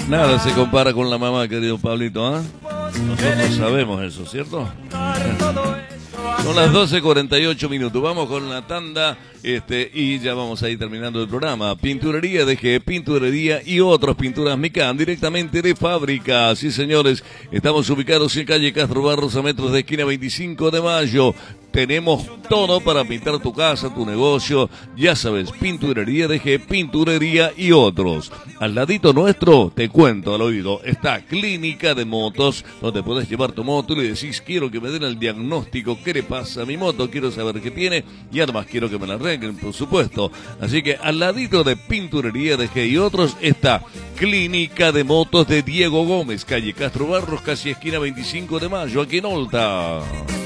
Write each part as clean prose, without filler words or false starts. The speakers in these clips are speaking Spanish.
Nada se compara con la mamá, querido Pablito, ¿ah? Nosotros sabemos eso, ¿cierto? Son las 12:48. Vamos con la tanda y ya vamos a ir terminando el programa. Pinturería DG, pinturería y otras pinturas Micán, directamente de fábrica. Sí, señores, estamos ubicados en calle Castro Barros, a metros de esquina 25 de mayo. Tenemos todo para pintar tu casa, tu negocio. Ya sabes, pinturería DG, pinturería y otros. Al ladito nuestro, te cuento al oído, está Clínica de Motos, donde puedes llevar tu moto y le decís, quiero que me den el diagnóstico, qué le pasa a mi moto, quiero saber qué tiene y además quiero que me la arreglen, por supuesto. Así que al ladito de pinturería DG y otros está Clínica de Motos de Diego Gómez, calle Castro Barros, casi esquina 25 de mayo, aquí en Olta.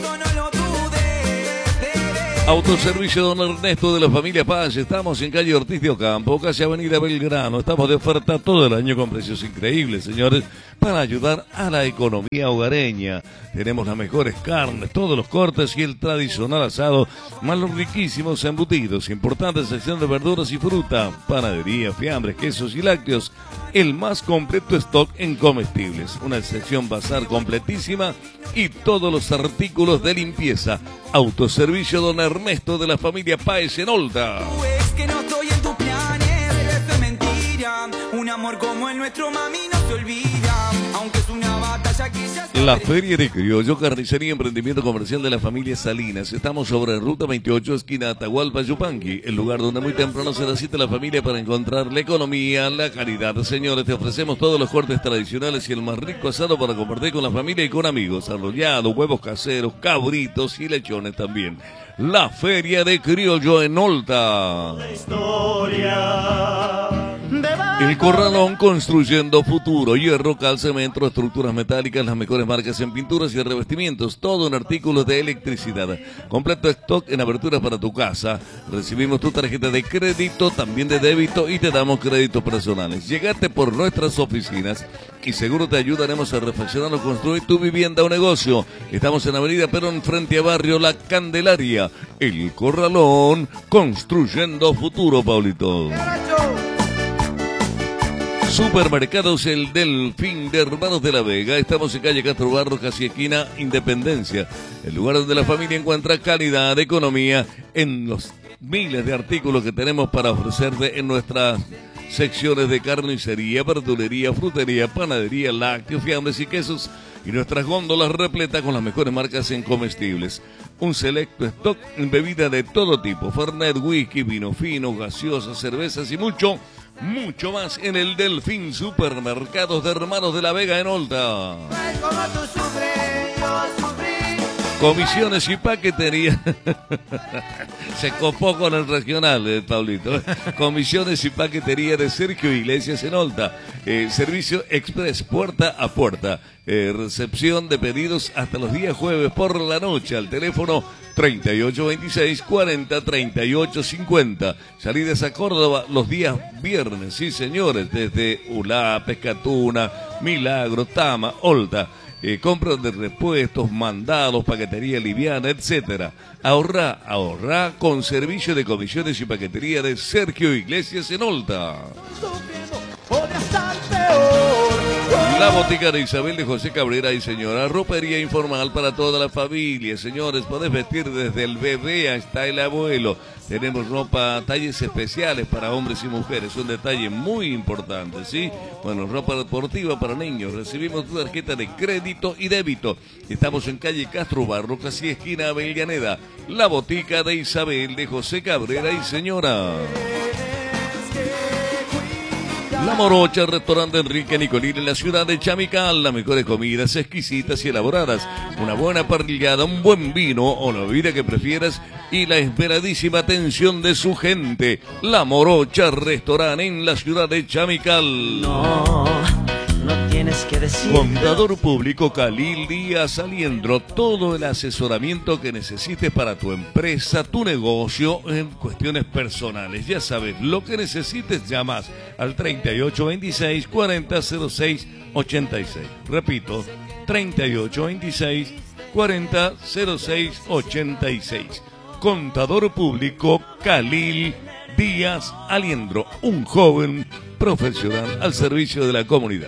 Autoservicio Don Ernesto de la familia Paz. Estamos en calle Ortiz de Ocampo, casi avenida Belgrano. Estamos de oferta todo el año con precios increíbles, señores, para ayudar a la economía hogareña. Tenemos las mejores carnes, todos los cortes y el tradicional asado, más los riquísimos embutidos, importante sección de verduras y fruta, panadería, fiambres, quesos y lácteos, el más completo stock en comestibles, una sección bazar completísima y todos los artículos de limpieza. Autoservicio Don Ernesto de la familia Páez en Olta. Es que no estoy en tus planes, es mentira. Un amor como el nuestro, mami, no se olvida. Aunque es una batalla que ya se... La Feria de Criollo, carnicería y emprendimiento comercial de la familia Salinas. Estamos sobre Ruta 28, esquina Atahualpa, Yupanqui, el lugar donde muy temprano se necesita la familia para encontrar la economía, la calidad. Señores, te ofrecemos todos los cortes tradicionales y el más rico asado para compartir con la familia y con amigos. Arrollado, huevos caseros, cabritos y lechones también. La Feria de Criollo en Olta. El Corralón, construyendo futuro. Hierro, cal, cemento, estructuras metálicas, las mejores marcas en pinturas y revestimientos. Todo en artículos de electricidad. Completo stock en aberturas para tu casa. Recibimos tu tarjeta de crédito, también de débito, y te damos créditos personales. Llegate por nuestras oficinas y seguro te ayudaremos a refaccionar o construir tu vivienda o negocio. Estamos en Avenida Perón, frente a Barrio La Candelaria. El Corralón, construyendo futuro, Paulito. Supermercados El Delfín de Hermanos de la Vega. Estamos en calle Castro Barros, casi esquina Independencia. El lugar donde la familia encuentra calidad, economía en los miles de artículos que tenemos para ofrecerte en nuestras secciones de carnicería, verdulería, frutería, panadería, lácteos, fiambres y quesos. Y nuestras góndolas repletas con las mejores marcas en comestibles. Un selecto stock en bebidas de todo tipo. Fernet, whisky, vino fino, gaseosas, cervezas y mucho más en el Delfín Supermercados de Hermanos de la Vega en Olta. Comisiones y paquetería. Se copó con el regional, Pablito. Comisiones y paquetería de Sergio Iglesias en Olta. Servicio express puerta a puerta. Recepción de pedidos hasta los días jueves por la noche al teléfono 3826-403850. Salidas a Córdoba los días viernes, sí señores, desde Ulá, Pescatuna, Milagro, Tama, Olta. Compras de repuestos, mandados, paquetería liviana, etcétera. Ahorra con servicio de comisiones y paquetería de Sergio Iglesias en Olta. La botica de Isabel de José Cabrera y señora, ropería informal para toda la familia. Señores, podés vestir desde el bebé hasta el abuelo. Tenemos ropa, talles especiales para hombres y mujeres, un detalle muy importante, ¿sí? Bueno, ropa deportiva para niños. Recibimos tu tarjeta de crédito y débito. Estamos en calle Castro Barros, casi esquina Avellaneda. La botica de Isabel de José Cabrera y señora. La Morocha, restaurante Enrique Nicolín en la ciudad de Chamical. Las mejores comidas exquisitas y elaboradas. Una buena parrillada, un buen vino o la bebida que prefieras y la esperadísima atención de su gente. La Morocha, restaurante en la ciudad de Chamical. No tienes que decir. Contador Público Khalil Díaz Aliendro. Todo el asesoramiento que necesites para tu empresa, tu negocio, en cuestiones personales. Ya sabes, lo que necesites llamas al 3826-400686. Repito, 3826-400686. Contador Público Khalil Díaz Aliendro. Un joven profesional al servicio de la comunidad.